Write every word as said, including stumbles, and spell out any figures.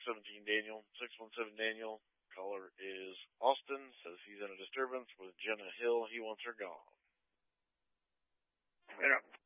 seventeen Daniel. six one seven Daniel. Caller is Austin. Says he's in a disturbance with Jenna Hill. He wants her gone. Later.